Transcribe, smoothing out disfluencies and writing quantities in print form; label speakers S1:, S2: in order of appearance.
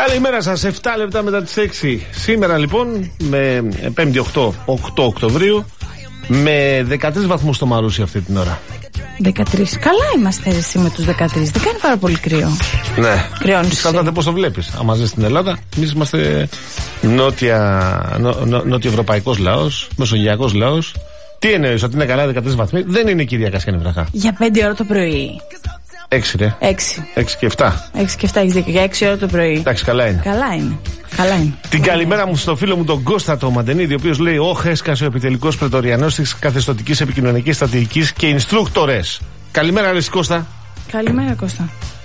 S1: Καλημέρα σας, 7 λεπτά μετά τις 6. Σήμερα λοιπόν, με 5η 8 Οκτωβρίου, με 13 βαθμούς στο Μαρούσι αυτή την ώρα.
S2: 13. Καλά είμαστε εσύ με τους 13. Δεν κάνει πάρα πολύ κρύο.
S1: Ναι.
S2: Κρυώνεις.
S1: Εξαρτάται πώς το βλέπεις. Αν ζεις στην Ελλάδα, εμείς είμαστε νότιο-ευρωπαϊκός λαός, μεσογειακός λαός. Τι εννοείς, ότι είναι καλά 13 βαθμοί? Δεν είναι Κυριακάς και βραχά.
S2: Για 5 ώρα το πρωί.
S1: 6 ρε. 6 και 7.
S2: 6 και 7 έχεις δίκιο. Για 6 ώρα το πρωί.
S1: Εντάξει, καλά είναι.
S2: Καλά είναι. Καλά είναι.
S1: Την καλημέρα μου στο φίλο μου τον Κώστα το Μαντενίδη, ο οποίος λέει: «Όχ, έσκασε ο επιτελικός πρετοριανός της καθεστωτικής επικοινωνικής στρατηγικής και ινστρούκτορες». Καλημέρα, ρε Κώστα.
S2: Καλημέρα, Κώστα.